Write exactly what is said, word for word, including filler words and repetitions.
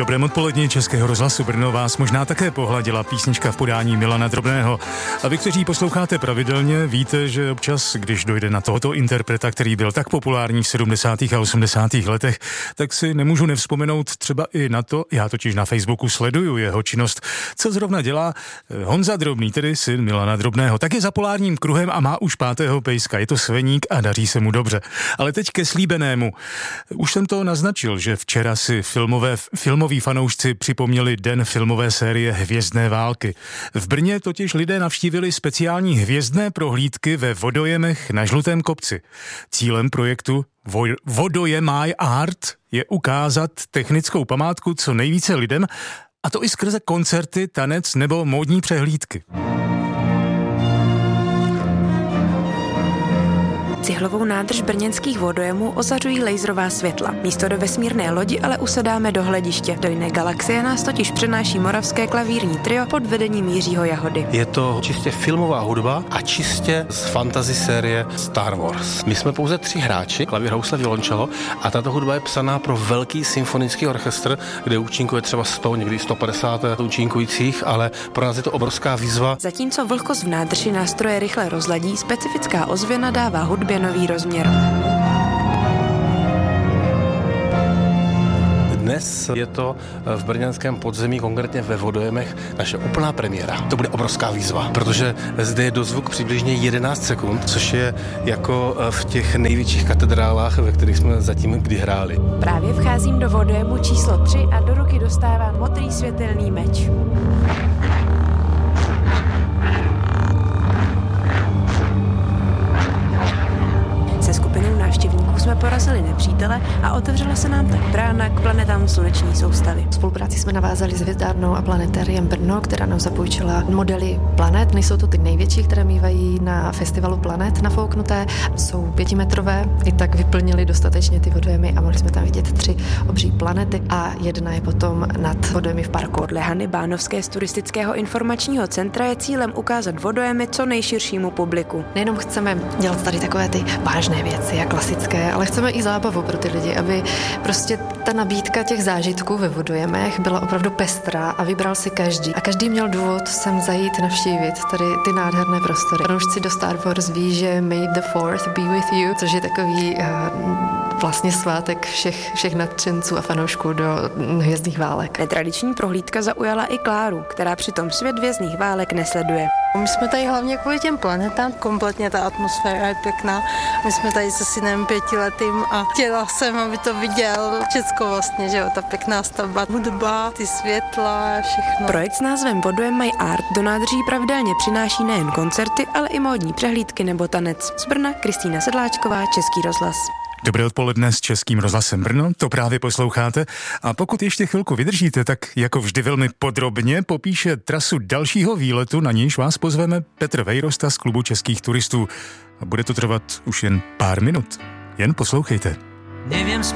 dobrém odpoledni Českého rozhlasu Brno vás možná také pohladila písnička v podání Milana Drobného. A vy, kteří posloucháte pravidelně, víte, že občas, když dojde na tohoto interpreta, který byl tak populární v sedmdesátých a osmdesátých letech, tak si nemůžu nevzpomenout třeba i na to, já totiž na Facebooku sleduju jeho činnost, co zrovna dělá Honza Drobný, tedy syn Milana Drobného. Tak je za polárním kruhem a má už pátého pejska. Je to sveník a daří se mu dobře. Ale teď ke slíbenému. Už jsem to naznačil, že včera si filmové, filmoví fanoušci připomněli den filmové série Hvězdné války. V Brně totiž lidé navštívili speciální hvězdné prohlídky ve vodojemech na Žlutém kopci. Cílem projektu Vo- Vodojem My Art je ukázat technickou památku co nejvíce lidem, a to i skrze koncerty, tanec nebo módní přehlídky. Cihlovou nádrž brněnských vodojemů ozařují laserová světla. Místo do vesmírné lodi ale usedáme do hlediště. Do jiné galaxie nás totiž přenáší moravské klavírní trio pod vedením Jiřího Jahody. Je to čistě filmová hudba a čistě z fantasy série Star Wars. My jsme pouze tři hráči, klavír, housle, violončelo, a tato hudba je psaná pro velký symfonický orchestr, kde účinkuje třeba sto, někdy sto padesát účinkujících, ale pro nás je to obrovská výzva. Zatímco vlhkost v nádrži nástroje rychle rozladí, specifická ozvěna dává hudbě nový rozměr. Dnes je to v brněnském podzemí, konkrétně ve vodojemech, naše úplná premiéra. To bude obrovská výzva, protože zde je dozvuk přibližně jedenáct sekund, což je jako v těch největších katedrálách, ve kterých jsme zatím kdy hráli. Právě vcházím do vodojemu číslo tři a do ruky dostávám modrý světelný meč. Jsme porazili nepřítele a otevřela se nám tak brána k planetám sluneční soustavy. Spolupráci jsme navázali s Hvězdárnou a planetáriem Brno, která nám zapůjčila modely planet. Nejsou to ty největší, které mívají na festivalu planet nafouknuté. Jsou pětimetrové, i tak vyplnili dostatečně ty vodojemy a mohli jsme tam vidět tři obří planety a jedna je potom nad vodojemy v parku. Podle Hany Bánovské z Turistického informačního centra je cílem ukázat vodojemy co nejširšímu publiku. Nejenom chceme dělat tady takové ty vážné věci a klasické, ale chceme i zábavu pro ty lidi, aby prostě ta nabídka těch zážitků ve vodojemech byla opravdu pestrá a vybral si každý. A každý měl důvod sem zajít navštívit tady ty nádherné prostory. Fanoušci do Star Wars ví, že May the Fourth be with you, což je takový uh, vlastně svátek všech, všech nadšenců a fanoušků do Hvězdných válek. Netradiční prohlídka zaujala i Kláru, která přitom svět Hvězdných válek nesleduje. My jsme tady hlavně kvůli těm planetám, kompletně ta atmosféra je pěkná. My jsme tady se synem pětiletým a chtěla jsem, aby to viděl všecko vlastně, že jo, ta pěkná stavba, hudba, ty světla, všechno. Projekt s názvem Vodojem My Art do nádrží pravidelně přináší nejen koncerty, ale i módní přehlídky nebo tanec. Z Brna Kristýna Sedláčková, Český rozhlas. Dobré odpoledne s Českým rozhlasem Brno, to právě posloucháte. A pokud ještě chvilku vydržíte, tak jako vždy velmi podrobně popíše trasu dalšího výletu, na nějž vás pozveme Petr Vejrosta z Klubu českých turistů. A bude to trvat už jen pár minut. Jen poslouchejte. Nevím